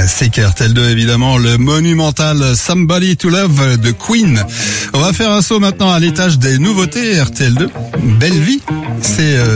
classique RTL2 évidemment, le monumental Somebody to Love de Queen. On va faire un saut maintenant à l'étage des nouveautés RTL2. Belle vie, c'est